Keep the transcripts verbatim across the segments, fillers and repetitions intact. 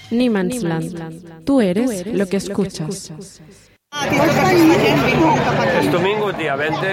Niemandsland. Tú eres lo que escuchas. Es domingo, día veinte,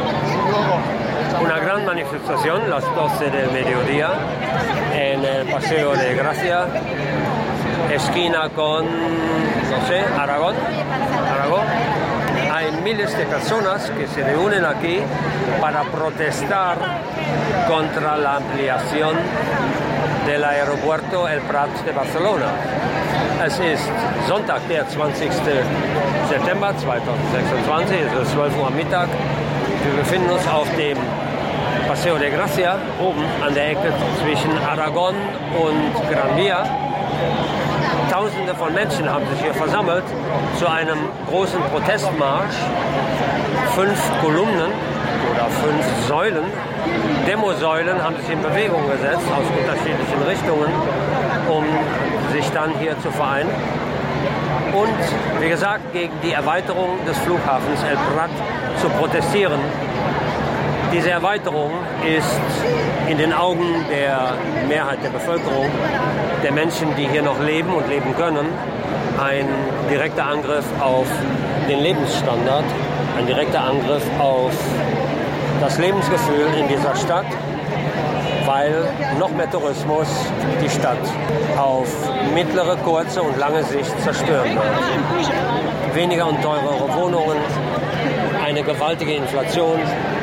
una gran manifestación, las doce del mediodía, en el Paseo de Gracia, esquina con, no sé, Aragón, Aragón. Hay miles de personas que se reúnen aquí para protestar contra la ampliación del aeropuerto El Prat de Barcelona. Es ist Sonntag, der zwanzigsten September zweitausendsechsundzwanzig, es ist zwölf Uhr am Mittag. Wir befinden uns auf dem Paseo de Gracia, oben an der Ecke zwischen Aragon und Gran Via. Tausende von Menschen haben sich hier versammelt zu einem großen Protestmarsch. Fünf Kolumnen oder fünf Säulen, Demosäulen haben sich in Bewegung gesetzt aus unterschiedlichen Richtungen, um sich dann hier zu vereinen. Und wie gesagt, gegen die Erweiterung des Flughafens El Prat zu protestieren. Diese Erweiterung ist in den Augen der Mehrheit der Bevölkerung, der Menschen, die hier noch leben und leben können, ein direkter Angriff auf den Lebensstandard, ein direkter Angriff auf das Lebensgefühl in dieser Stadt, weil noch mehr Tourismus die Stadt auf mittlere, kurze und lange Sicht zerstören wird. Weniger und teurere Wohnungen, eine gewaltige Inflation,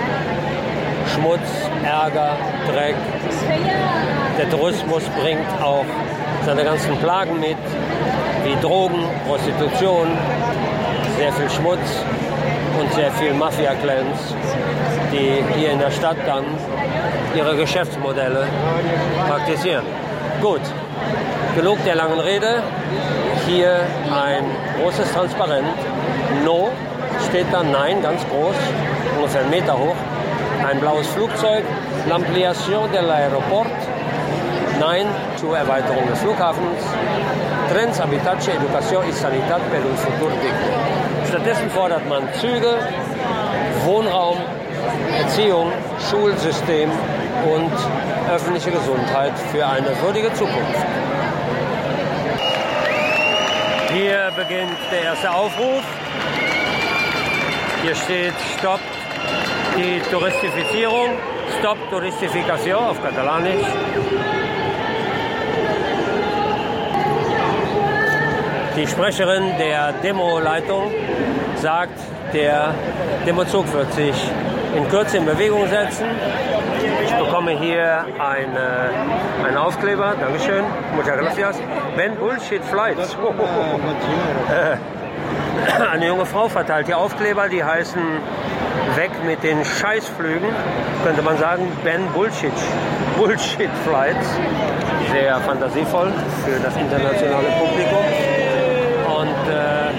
Schmutz, Ärger, Dreck. Der Tourismus bringt auch seine ganzen Plagen mit, wie Drogen, Prostitution, sehr viel Schmutz und sehr viel Mafia-Clans, die hier in der Stadt dann ihre Geschäftsmodelle praktizieren. Gut, genug der langen Rede. Hier ein großes Transparent. No steht da, Nein, ganz groß, ungefähr einen Meter hoch. Ein blaues Flugzeug, l'ampliación del aeroport, Nein zur Erweiterung des Flughafens, Trens, Habitatge, Educación y Sanidad per un futuro digno. Stattdessen fordert man Züge, Wohnraum, Erziehung, Schulsystem und öffentliche Gesundheit für eine würdige Zukunft. Hier beginnt der erste Aufruf. Hier steht Stopp die Touristifizierung, Stop Turistificación auf Katalanisch. Die Sprecherin der Demoleitung sagt, der Demozug wird sich in Kürze in Bewegung setzen. Ich bekomme hier eine, einen Aufkleber, Dankeschön, muchas gracias. Ben Bullshit Flights. Oh, oh, oh. Äh, eine junge Frau verteilt die Aufkleber, die heißen Weg mit den Scheißflügen, könnte man sagen, Ben Bullshit, Bullshit Flights. Sehr fantasievoll für das internationale Publikum. Und äh,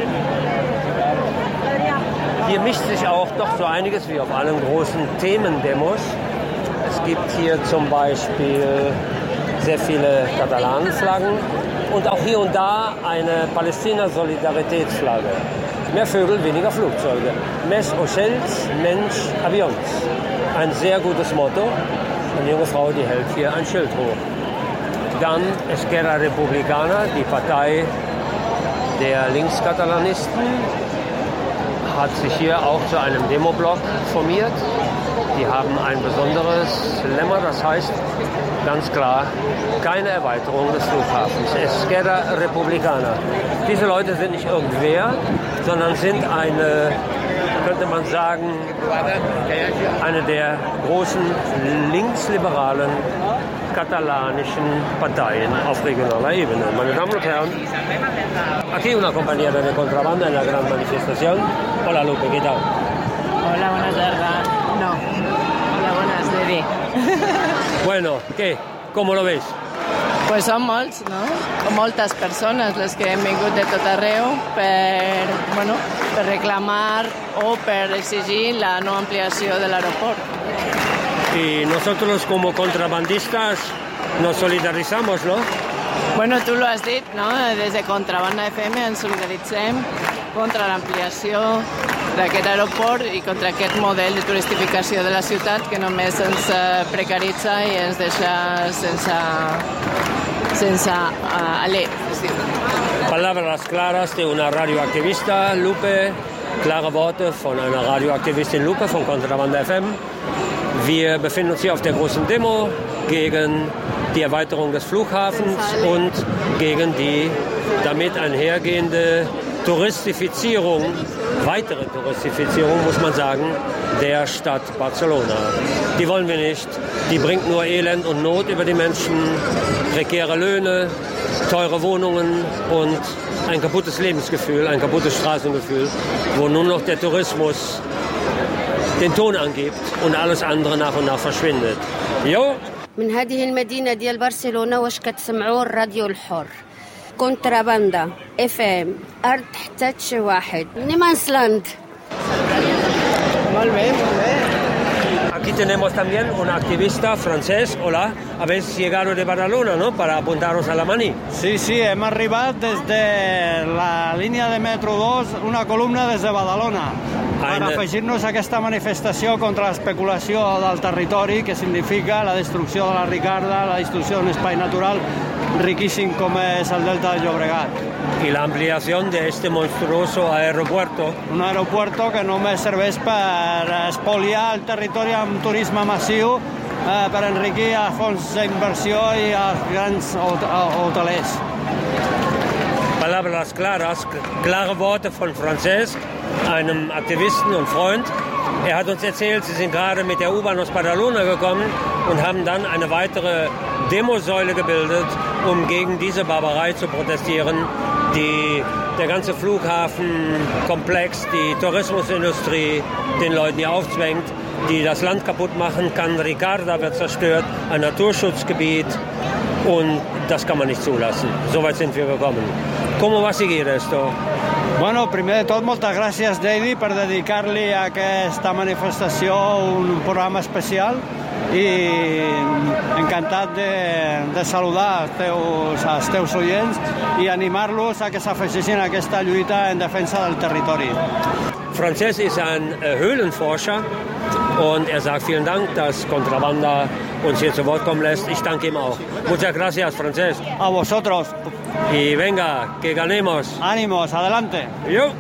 hier mischt sich auch doch so einiges wie auf allen großen Themendemos. Es gibt hier zum Beispiel sehr viele Katalanenflaggen und auch hier und da eine Palästina-Solidaritätsflagge. Mehr Vögel, weniger Flugzeuge. Més ocells, menys avions. Ein sehr gutes Motto. Eine junge Frau, die hält hier ein Schild hoch. Dann Esquerra Republicana, die Partei der Linkskatalanisten, hat sich hier auch zu einem Demoblock formiert. Die haben ein besonderes Lemma, das heißt ganz klar, keine Erweiterung des Flughafens. Esquerra Republicana. Diese Leute sind nicht irgendwer, sondern sind eine, könnte man sagen, eine der großen linksliberalen katalanischen Parteien auf regionaler Ebene. Meine Damen und Herren, aquí una compañía de contrabanda en la gran manifestación. Hola Lupe, ¿qué tal? Hola, buenas tardes. No, hola, buenas, Dede. Bueno, ¿qué? ¿Cómo lo ves? Pues són molts, no? Moltes persones les que hem vingut de tot arreu per, bueno, per reclamar o per exigir la no ampliació de l'aeroport. Y nosotros como contrabandistas nos solidarizamos, ¿no? Bueno, tu lo has dit, no? Des de Contrabanda F M ens solidaritzem contra l'ampliació d'aquest aeroport i contra aquest model de turistificació de la ciutat que només ens precaritza i ens deixa sense sense uh, aller. Palabras claras de una radioactivista, Lupe. Klare Worte von einer Radioaktivistin Lupe von Contrabanda F M. Wir befinden uns hier auf der großen Demo gegen die Erweiterung des Flughafens und gegen die damit einhergehende Touristifizierung, weitere Touristifizierung, muss man sagen, der Stadt Barcelona. Die wollen wir nicht. Die bringt nur Elend und Not über die Menschen, prekäre Löhne, teure Wohnungen und ein kaputtes Lebensgefühl, ein kaputtes Straßengefühl, wo nur noch der Tourismus den Ton angibt und alles andere nach und nach verschwindet. Jo. من هذه المدينة ديال برشلونة واش كتسمعوا الراديو الحر كونتراباندا اف ام ارض حتى شي واحد نيمانسلاند. Aquí tenemos también un activista francés. Hola, habéis llegado de Badalona, ¿no? Para apuntaros a la mani. Sí, sí, hem arribat des de la línia de metro dos, una columna des de Badalona, per afegir-nos a aquesta manifestació contra l'especulació del territori, que significa la destrucció de la Ricarda, la destrucció d'un espai natural riquíssim com és el Delta del Llobregat. Y la ampliación de este monstruoso aeropuerto. Un aeropuerto que només serveix per espoliar el territori amb turisme massiu, eh, per enriquir a fons d'inversió i als grans hotelers. Palabras claras, klare Worte von Francesc, einem Aktivisten und Freund. Er hat uns erzählt, sie sind gerade mit der U-Bahn aus Badalona gekommen und haben dann eine weitere Demosäule gebildet, um gegen diese Barbarei zu protestieren, die der ganze Flughafenkomplex, die Tourismusindustrie den Leuten hier aufzwängt, die das Land kaputt machen kann. Ricarda wird zerstört, ein Naturschutzgebiet, und das kann man nicht zulassen. So weit sind wir gekommen. ¿Cómo va a seguir esto? Bueno, primer de tot, moltes gràcies, Deidi, per dedicar-li a aquesta manifestació un programa especial i encantat de, de saludar els teus, els teus oients i animar-los a que s'afegeixin a aquesta lluita en defensa del territori. Francesc ist ein äh, Höhlenforscher und er sagt vielen Dank, dass Contrabanda uns hier zu Wort kommen lässt. Ich danke ihm auch. Muchas gracias, Francesc. A vosotros. Y venga, que ganemos. Ánimos, adelante. Jo.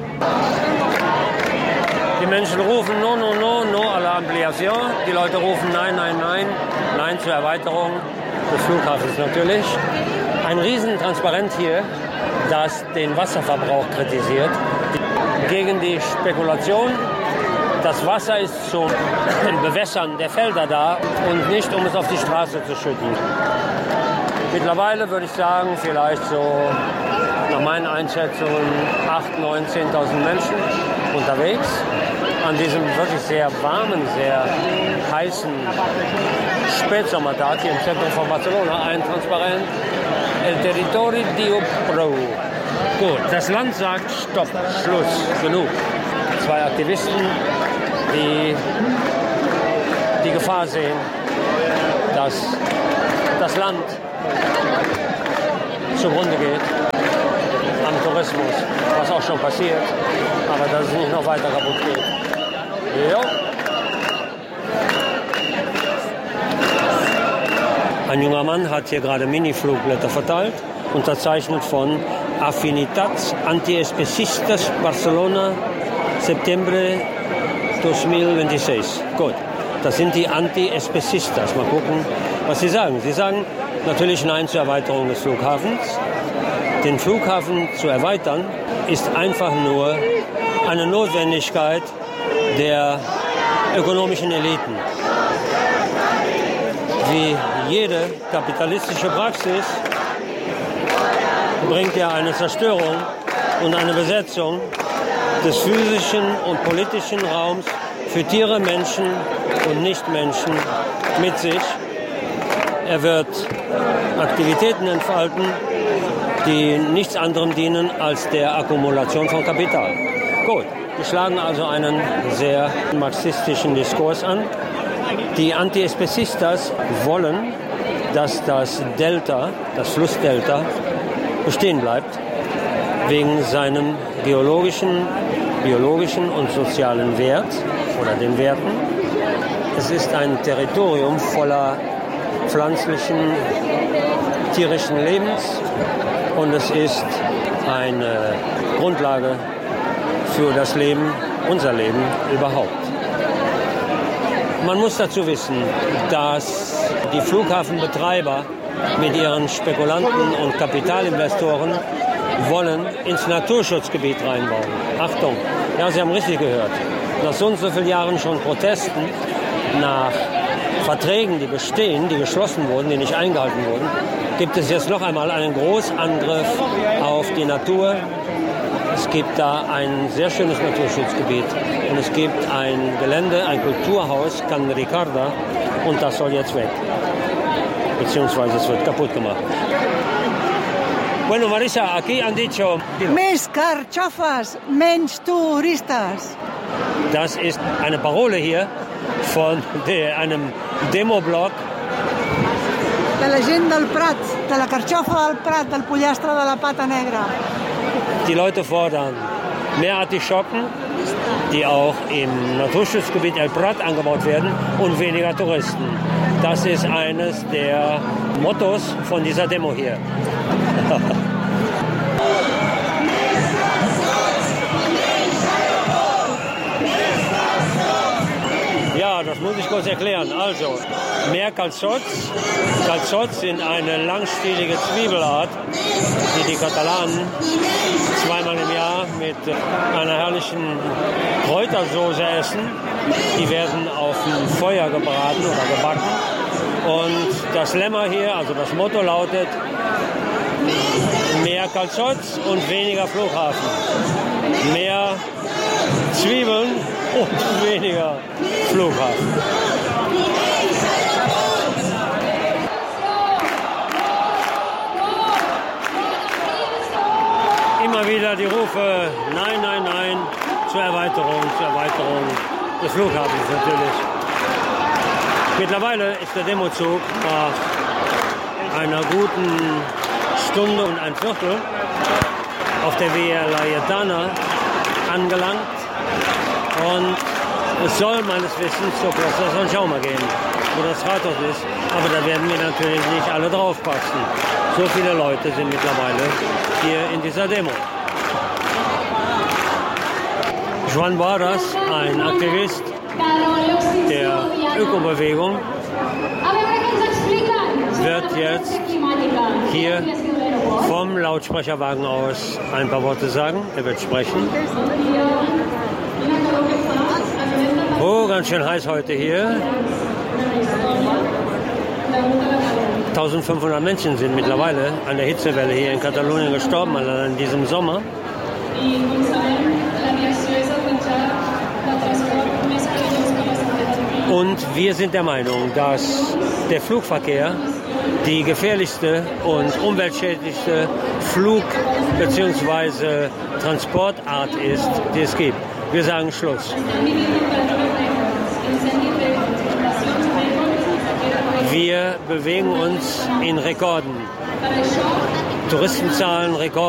Die Menschen rufen no, no, no, no à la ampliation. Die Leute rufen nein, nein, nein, nein zur Erweiterung des Flughafens natürlich. Ein Riesentransparent hier, das den Wasserverbrauch kritisiert. Gegen die Spekulation. Das Wasser ist zum Bewässern der Felder da und nicht, um es auf die Straße zu schütten. Mittlerweile würde ich sagen, vielleicht so nach meinen Einschätzungen achttausend, neuntausend, zehntausend Menschen unterwegs. An diesem wirklich sehr warmen, sehr heißen Spätsommertag hier im Zentrum von Barcelona. Ein Transparent. El territorio dio pro. Gut, das Land sagt Stopp, Schluss, genug. Zwei Aktivisten, die die Gefahr sehen, dass das Land zugrunde geht am Tourismus, was auch schon passiert, aber dass es nicht noch weiter kaputt geht. Jo. Ein junger Mann hat hier gerade Mini-Flugblätter verteilt, unterzeichnet von Afinitats Antiespecistas Barcelona Septembre zweitausendsechsundzwanzig. Gut, das sind die Anti-Especistas. Mal gucken, was sie sagen. Sie sagen natürlich Nein zur Erweiterung des Flughafens. Den Flughafen zu erweitern ist einfach nur eine Notwendigkeit der ökonomischen Eliten. Wie jede kapitalistische Praxis bringt er eine Zerstörung und eine Besetzung des physischen und politischen Raums für Tiere, Menschen und Nichtmenschen mit sich. Er wird Aktivitäten entfalten, die nichts anderem dienen als der Akkumulation von Kapital. Gut, wir schlagen also einen sehr marxistischen Diskurs an. Die Anti-Especistas wollen, dass das Delta, das Flussdelta, bestehen bleibt, wegen seinem geologischen, biologischen und sozialen Wert oder den Werten. Es ist ein Territorium voller pflanzlichen, tierischen Lebens und es ist eine Grundlage für das Leben, unser Leben überhaupt. Man muss dazu wissen, dass die Flughafenbetreiber mit ihren Spekulanten und Kapitalinvestoren wollen ins Naturschutzgebiet reinbauen. Achtung, ja, Sie haben richtig gehört. Nach so und so vielen Jahren schon Protesten, nach Verträgen, die bestehen, die geschlossen wurden, die nicht eingehalten wurden, gibt es jetzt noch einmal einen Großangriff auf die Natur. Es gibt da ein sehr schönes Naturschutzgebiet und es gibt ein Gelände, ein Kulturhaus, Can Ricarda, und das soll jetzt weg. Beziehungsweise es wird kaputt gemacht. Bueno, Marisa, aquí han dicho... Més carxofes, menys turistes. Das ist eine Parole hier von de, einem Demoblog. De la gent del Prat, de la carxofa del Prat, del pollastre de la pata negra. Die Leute fordern mehr Artischocken, die auch im Naturschutzgebiet El Prat angebaut werden, und weniger Touristen. Das ist eines der Mottos von dieser Demo hier. Ja, das muss ich kurz erklären. Also, mehr Calçots. Calçots sind eine langstielige Zwiebelart, die die Katalanen zweimal im Jahr mit einer herrlichen Kräutersoße essen. Die werden auf dem Feuer gebraten oder gebacken. Und das Lemma hier, also das Motto lautet: mehr Calçots und weniger Flughafen. Mehr Zwiebeln und weniger Flughafen. Immer wieder die Rufe: Nein, nein, nein zur Erweiterung, zur Erweiterung des Flughafens natürlich. Mittlerweile ist der Demozug nach einer guten Stunde und ein Viertel auf der Via Laietana angelangt und es soll meines Wissens zur Plaza San Jaume gehen, wo das Rathaus ist, aber da werden wir natürlich nicht alle draufpassen. So viele Leute sind mittlerweile hier in dieser Demo. Joan Boadas, ein Aktivist der Ökobewegung, wird jetzt hier vom Lautsprecherwagen aus ein paar Worte sagen. Er wird sprechen. Oh, ganz schön heiß heute hier. eintausendfünfhundert Menschen sind mittlerweile an der Hitzewelle hier in Katalonien gestorben, allein in diesem Sommer. Und wir sind der Meinung, dass der Flugverkehr die gefährlichste und umweltschädlichste Flug- bzw. Transportart ist, die es gibt. Wir sagen Schluss. Wir bewegen uns in Rekorden. Touristenzahlen, Rekorden.